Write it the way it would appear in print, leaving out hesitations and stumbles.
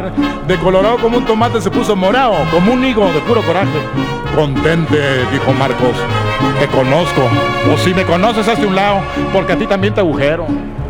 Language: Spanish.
llorar. De colorado como un tomate se puso morado, como un higo de puro coraje. Contente, dijo Marcos, te conozco. O si me conoces, hazte un lado, porque a ti también te agujero.